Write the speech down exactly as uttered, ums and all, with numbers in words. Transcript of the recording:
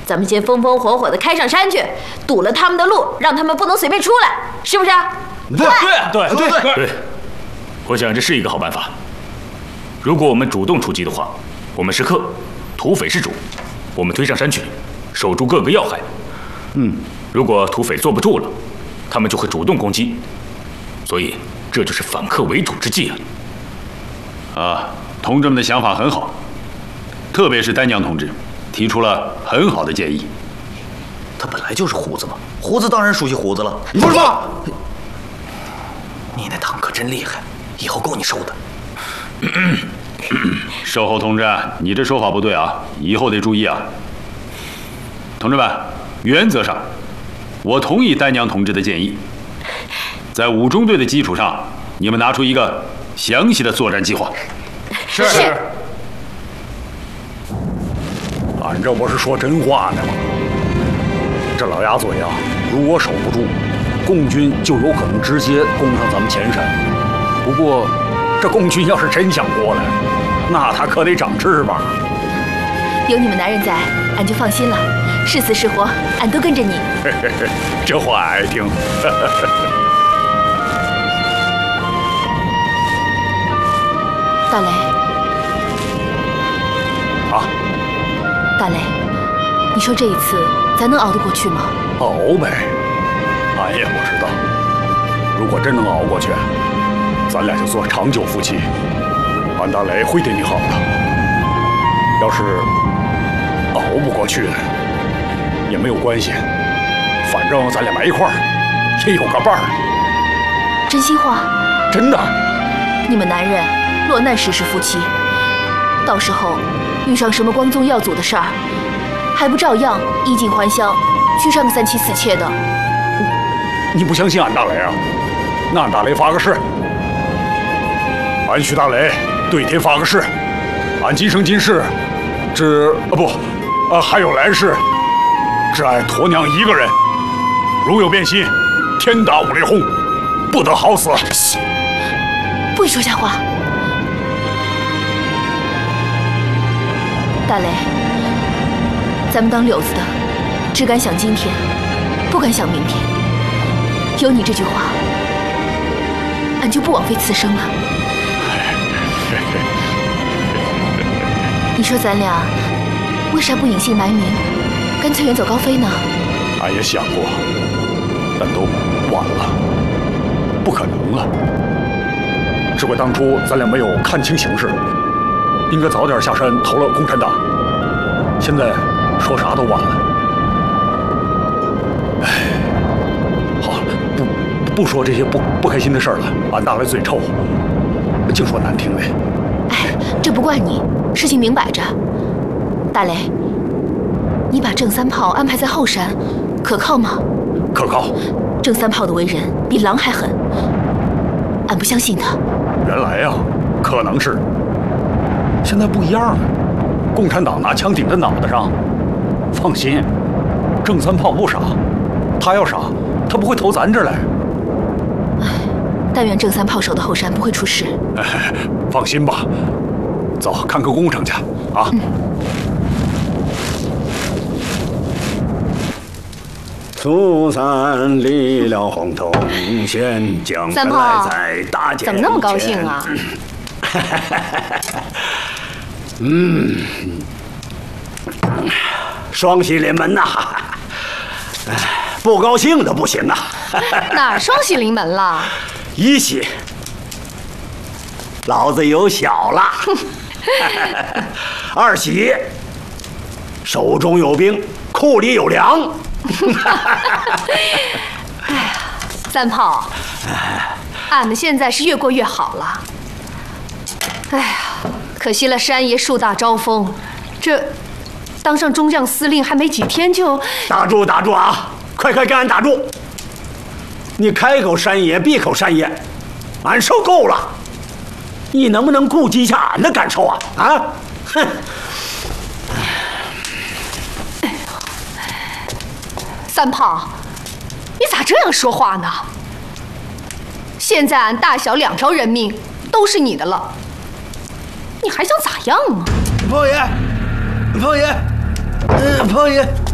咱们先风风火火的开上山去，堵了他们的路，让他们不能随便出来，是不是？ 对对对对对，我想这是一个好办法。如果我们主动出击的话，我们是客，土匪是主，我们推上山去，守住各个要害。 嗯， 如果土匪坐不住了，他们就会主动攻击，所以这就是反客为主之计啊！ 啊，同志们的想法很好，特别是丹江同志提出了很好的建议。 他本来就是胡子嘛，胡子当然熟悉胡子了。 你说什么？ 你那堂可真厉害，以后够你受的。 售后同志，你这说法不对啊，以后得注意啊。同志们，原则上，我同意丹江同志的建议，在五中队的基础上，你们拿出一个详细的作战计划。 是。 俺这不是说真话呢吗？这老鸭嘴啊，如果守不住，共军就有可能直接攻上咱们前山。不过，这共军要是真想过来，那他可得长翅膀。 有你们男人在，俺就放心了。是死是活，俺都跟着你。 嘿嘿嘿，这话爱听。 大雷。 啊。 大雷，你说这一次咱能熬得过去吗？ 熬呗，俺也不知道。如果真能熬过去，咱俩就做长久夫妻。俺大雷会对你好的。要是熬不过去，也没有关系，反正咱俩埋一块儿，也有个伴儿。 真心话？ 真的。 你们男人落难时是夫妻，到时候遇上什么光宗耀祖的事儿，还不照样衣锦还乡，去上个三妻四妾的？ 你不相信俺大雷啊？那俺大雷发个誓，俺许大雷对天发个誓，俺今生今世只啊不啊还有来世，只爱鸵娘一个人。如有变心，天打五雷轰，不得好死。 不许说瞎话！大雷，咱们当柳子的，只敢想今天，不敢想明天。有你这句话，俺就不枉费此生了。你说咱俩为啥不隐姓埋名，干脆远走高飞呢？ 俺也想过，但都晚了，不可能了。只怪当初咱俩没有看清形势，应该早点下山投了共产党。现在说啥都晚了。哎，好了，不不说这些不不开心的事儿了。俺大雷嘴臭，净说难听的。 哎，这不怪你，事情明摆着。大雷，你把郑三炮安排在后山，可靠吗？ 可靠。 郑三炮的为人比狼还狠，俺不相信他。 原来呀、啊，可能是。现在不一样了，共产党拿枪顶在脑袋上。放心，郑三炮不傻，他要傻，他不会投咱这儿来。 哎，但愿郑三炮守的后山不会出事。 哎，放心吧，走，看看工程去啊。嗯。 苏三立了红铜线，将本来在大街前。 怎么那么高兴啊？ 嗯，双喜临门呐！哎，不高兴的不行啊！ 哪儿双喜临门了？ 一喜，老子有小了。二喜，手中有兵，库里有粮。 哎呀，三炮，俺们现在是越过越好了。哎呀，可惜了山爷树大招风，这当上中将司令还没几天就…… 打住打住啊！快快给俺打住！你开口山爷，闭口山爷，俺受够了。你能不能顾及一下俺的感受啊？啊！哼！ 三炮，你咋这样说话呢？现在俺大小两条人命都是你的了，你还想咋样啊？ 炮爷，炮爷，呃，炮爷。